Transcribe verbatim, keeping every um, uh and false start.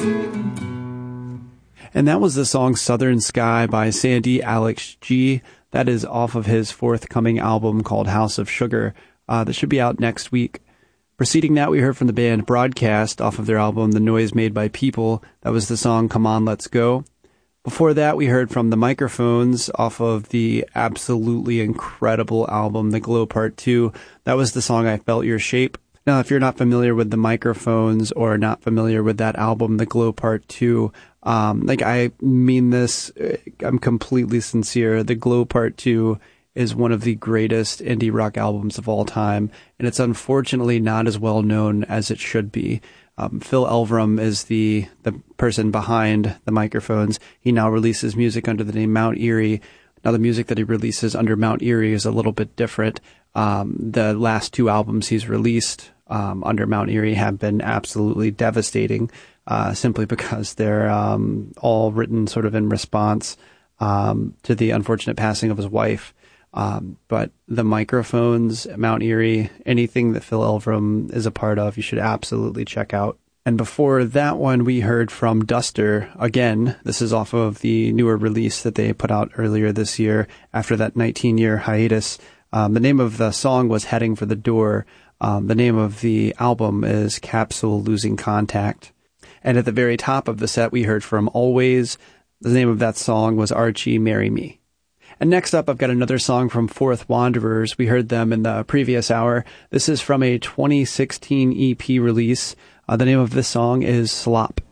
And that was the song Southern Sky by Sandy Alex G. That is off of his forthcoming album called House of Sugar. Uh, that should be out next week. Preceding that, we heard from the band Broadcast off of their album The Noise Made by People. That was the song Come On, Let's Go. Before that, we heard from the Microphones off of the absolutely incredible album The Glow Part two. That was the song I Felt Your Shape. Now, if you're not familiar with the Microphones or not familiar with that album, The Glow Part two, um, like I mean this, I'm completely sincere. The Glow Part two is one of the greatest indie rock albums of all time, and it's unfortunately not as well known as it should be. Um, Phil Elverum is the, the person behind the Microphones. He now releases music under the name Mount Eerie. Now, the music that he releases under Mount Eerie is a little bit different. Um, the last two albums he's released um, under Mount Eerie have been absolutely devastating, uh, simply because they're um, all written sort of in response um, to the unfortunate passing of his wife. Um, but the Microphones, Mount Eerie, anything that Phil Elverum is a part of, you should absolutely check out. And before that one, we heard from Duster. Again, this is off of the newer release that they put out earlier this year after that nineteen-year hiatus. Um, the name of the song was Heading for the Door. Um, the name of the album is Capsule Losing Contact. And at the very top of the set, we heard from Always. The name of that song was Archie, Marry Me. And next up, I've got another song from Fourth Wanderers. We heard them in the previous hour. This is from a twenty sixteen E P release. Uh, the name of this song is Slop.